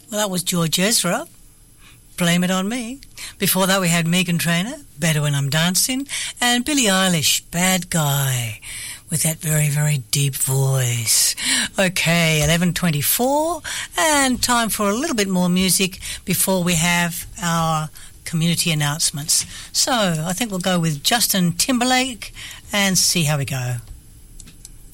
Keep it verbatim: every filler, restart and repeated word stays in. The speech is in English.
Well, that was George Ezra, Blame It On Me. Before that, we had Meghan Trainor, Better When I'm Dancing, and Billie Eilish, Bad Guy, with that very, very deep voice. Okay, eleven twenty-four, and time for a little bit more music before we have our community announcements. So I think we'll go with Justin Timberlake and see how we go.